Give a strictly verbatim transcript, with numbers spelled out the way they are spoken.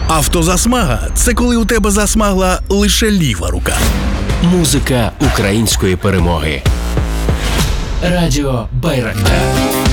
Автозасмага – це коли у тебе засмагла лише ліва рука. Музика української перемоги. Радіо Байрактар.